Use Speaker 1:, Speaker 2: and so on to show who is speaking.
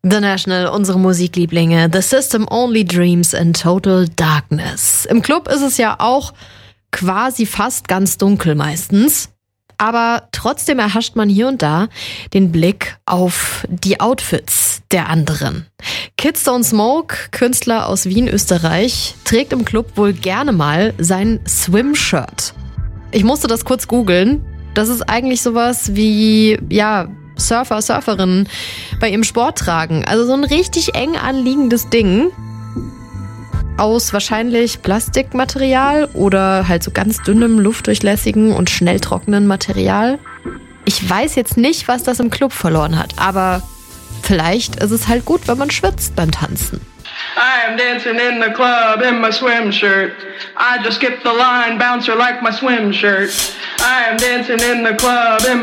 Speaker 1: The National, unsere Musiklieblinge, The System Only Dreams in Total Darkness. Im Club ist es ja auch quasi fast ganz dunkel meistens. Aber trotzdem erhascht man hier und da den Blick auf die Outfits der anderen. Kids Don't Smoke, Künstler aus Wien, Österreich, trägt im Club wohl gerne mal sein Swim-Shirt. Ich musste das kurz googeln. Das ist eigentlich sowas wie, Surfer, Surferinnen bei ihrem Sport tragen. Also so ein richtig eng anliegendes Ding aus wahrscheinlich Plastikmaterial oder halt so ganz dünnem, luftdurchlässigen und schnell trockenen Material. Ich weiß jetzt nicht, was das im Club verloren hat, aber vielleicht ist es halt gut, wenn man schwitzt beim Tanzen.
Speaker 2: I am dancing in the club in my swim shirt. I just skipped the line, bouncer like my swim shirt. I am dancing in the club in